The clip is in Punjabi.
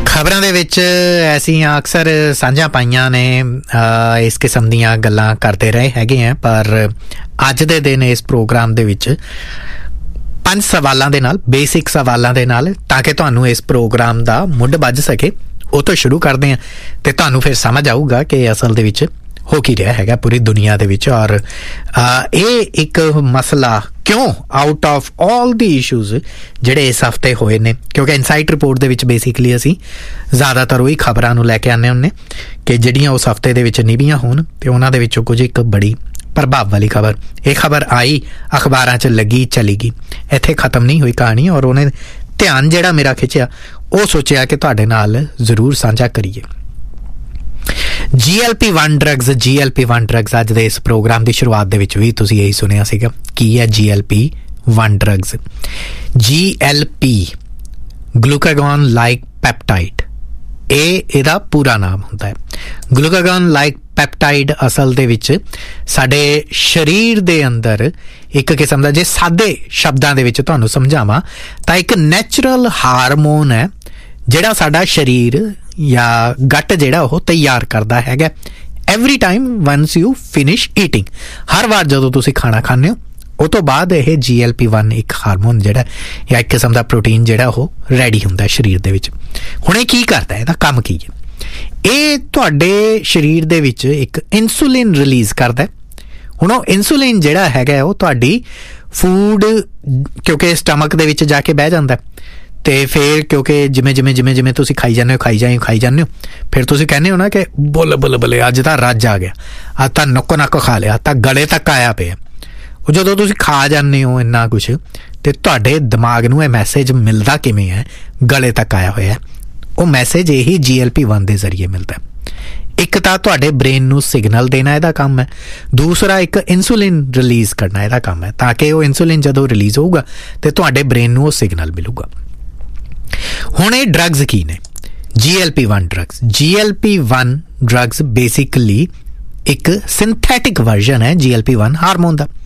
ਖਬਰਾਂ ਦੇ ਵਿੱਚ ਐਸੀਆਂ ਅਕਸਰ ਸਾਂਝਾਂ ਪਾਈਆਂ ਨੇ, ਇਸ ਕਿਸਮ ਦੀਆਂ ਗੱਲਾਂ ਕਰਦੇ ਰਹੇ ਹੈਗੇ ਆ, ਪਰ ਅੱਜ ਦੇ ਦਿਨ ਇਸ ਪ੍ਰੋਗਰਾਮ ਦੇ ਵਿੱਚ 5 ਸਵਾਲਾਂ ਦੇ ਨਾਲ, ਬੇਸਿਕ ਸਵਾਲਾਂ ਦੇ ਨਾਲ, ਤਾਂ ਕਿ ਤੁਹਾਨੂੰ ਇਸ ਪ੍ਰੋਗਰਾਮ ਦਾ ਮੁੱਢ ਵੱਜ ਸਕੇ, ਉਹ ਤੋਂ ਸ਼ੁਰੂ ਕਰਦੇ ਹਾਂ ਤੇ ਤੁਹਾਨੂੰ ਫਿਰ ਸਮਝ ਆਊਗਾ ਕਿ ਅਸਲ ਦੇ ਵਿੱਚ ਹੋ ਕੀ ਰਿਹਾ ਹੈਗਾ ਪੂਰੀ ਦੁਨੀਆ ਦੇ ਵਿੱਚ। ਔਰ ਇਹ ਇੱਕ ਮਸਲਾ ਕਿਉਂ out of all the issues ਜਿਹੜੇ ਇਸ ਹਫ਼ਤੇ ਹੋਏ ਨੇ, ਕਿਉਂਕਿ ਇਨਸਾਈਟ ਰਿਪੋਰਟ ਦੇ ਵਿੱਚ ਬੇਸਿਕਲੀ ਅਸੀਂ ਜ਼ਿਆਦਾਤਰ ਉਹੀ ਖਬਰਾਂ ਨੂੰ ਲੈ ਕੇ ਆਉਂਦੇ ਹੁੰਦੇ ਕਿ ਜਿਹੜੀਆਂ ਉਸ ਹਫ਼ਤੇ ਦੇ ਵਿੱਚ ਨਿਭੀਆਂ ਹੋਣ, ਅਤੇ ਉਹਨਾਂ ਦੇ ਵਿੱਚੋਂ ਕੁਝ ਇੱਕ ਬੜੀ ਪ੍ਰਭਾਵ ਵਾਲੀ ਖਬਰ, ਇਹ ਖਬਰ ਆਈ ਅਖਬਾਰਾਂ 'ਚ ਲੱਗੀ ਚਲੀ ਗਈ, ਇੱਥੇ ਖ਼ਤਮ ਨਹੀਂ ਹੋਈ ਕਹਾਣੀ। ਔਰ ਉਹਨੇ ਧਿਆਨ ਜਿਹੜਾ ਮੇਰਾ ਖਿੱਚਿਆ, ਉਹ ਸੋਚਿਆ ਕਿ ਤੁਹਾਡੇ ਨਾਲ ਜ਼ਰੂਰ ਸਾਂਝਾ ਕਰੀਏ। GLP-1 ਡਰੱਗਸ ਅੱਜ ਦੇ ਇਸ ਪ੍ਰੋਗਰਾਮ ਦੀ ਸ਼ੁਰੂਆਤ ਦੇ ਵਿੱਚ ਵੀ ਤੁਸੀਂ ਇਹੀ ਸੁਣਿਆ ਸੀਗਾ। ਕੀ ਹੈ GLP-1 drugs? GLP ਗਲੂਕਾਗੋਨ like peptide, ਇਹ ਇਹਦਾ ਪੂਰਾ ਨਾਮ ਹੁੰਦਾ ਹੈ। ਗਲੂਕਾਗੋਨ ਲਾਈਕ ਪੈਪਟਾਈਡ ਅਸਲ ਦੇ ਵਿੱਚ ਸਾਡੇ ਸਰੀਰ ਦੇ ਅੰਦਰ ਇੱਕ ਕਿਸਮ ਦਾ, ਜੇ ਸਾਦੇ ਸ਼ਬਦਾਂ ਦੇ ਵਿੱਚ ਤੁਹਾਨੂੰ ਸਮਝਾਵਾਂ ਤਾਂ ਇੱਕ ਨੈਚੁਰਲ ਹਾਰਮੋਨ ਹੈ ਜਿਹੜਾ ਸਾਡਾ ਸਰੀਰ ਜਾਂ ਗੱਟ ਜਿਹੜਾ ਉਹ ਤਿਆਰ ਕਰਦਾ ਹੈਗਾ every time ones you finish eating. ਹਰ ਵਾਰ ਜਦੋਂ ਤੁਸੀਂ ਖਾਣਾ ਖਾਂਦੇ ਹੋ ਉਹ ਤੋਂ ਬਾਅਦ ਇਹ GLP-1 ਇੱਕ ਹਾਰਮੋਨ ਜਿਹੜਾ ਜਾਂ ਇੱਕ ਕਿਸਮ ਦਾ ਪ੍ਰੋਟੀਨ ਜਿਹੜਾ ਉਹ ਰੈਡੀ ਹੁੰਦਾ ਸਰੀਰ ਦੇ ਵਿੱਚ। ਹੁਣ ਇਹ ਕੀ ਕਰਦਾ, ਇਹਦਾ ਕੰਮ ਕੀ ਹੈ? ਇਹ ਤੁਹਾਡੇ ਸਰੀਰ ਦੇ ਵਿੱਚ ਇੱਕ ਇਨਸੂਲਿਨ ਰਿਲੀਜ਼ ਕਰਦਾ। ਹੁਣ ਉਹ ਇਨਸੂਲਿਨ ਜਿਹੜਾ ਹੈਗਾ ਉਹ ਤੁਹਾਡੀ ਫੂਡ, ਕਿਉਂਕਿ ਸਟਮਕ ਦੇ ਵਿੱਚ ਜਾ ਕੇ ਬਹਿ ਜਾਂਦਾ, ਅਤੇ ਫਿਰ ਕਿਉਂਕਿ ਜਿਵੇਂ ਤੁਸੀਂ ਖਾਈ ਜਾਂਦੇ ਹੋ, ਫਿਰ ਤੁਸੀਂ ਕਹਿੰਦੇ ਹੋ ਨਾ ਕਿ ਬੱਲੇ ਅੱਜ ਤਾਂ ਰੱਜ ਆ ਗਿਆ, ਅੱਜ ਤਾਂ ਨੱਕ ਖਾ ਲਿਆ, ਤਾਂ ਗਲੇ ਤੱਕ ਆਇਆ ਪਿਆ। ਉਹ ਜਦੋਂ ਤੁਸੀਂ ਖਾ ਜਾਂਦੇ ਹੋ ਇੰਨਾ ਕੁਛ, ਅਤੇ ਤੁਹਾਡੇ ਦਿਮਾਗ ਨੂੰ ਇਹ ਮੈਸੇਜ ਮਿਲਦਾ ਕਿਵੇਂ ਹੈ ਗਲੇ ਤੱਕ ਆਇਆ ਹੋਇਆ? ਉਹ ਮੈਸੇਜ ਇਹੀ GLP-1 ਦੇ ਜ਼ਰੀਏ ਮਿਲਦਾ। ਇੱਕ ਤਾਂ ਤੁਹਾਡੇ ਬ੍ਰੇਨ ਨੂੰ ਸਿਗਨਲ ਦੇਣਾ ਇਹਦਾ ਕੰਮ ਹੈ, ਦੂਸਰਾ ਇੱਕ ਇਨਸੂਲਿਨ ਰਿਲੀਜ਼ ਕਰਨਾ ਇਹਦਾ ਕੰਮ ਹੈ, ਤਾਂ ਕਿ ਉਹ ਇਨਸੂਲਿਨ ਜਦੋਂ ਰਿਲੀਜ਼ ਹੋਊਗਾ ਅਤੇ ਤੁਹਾਡੇ ਬ੍ਰੇਨ ਨੂੰ ਉਹ ਸਿਗਨਲ ਮਿਲੂਗਾ। ਹੁਣ ਇਹ ਡਰੱਗਸ ਕੀ ਨੇ? GLP-1 ਡਰੱਗਸ ਬੇਸਿਕਲੀ ਇੱਕ ਸਿੰਥੈਟਿਕ ਵਰਜ਼ਨ ਹੈ GLP-1 ਹਾਰਮੋਨ ਦਾ।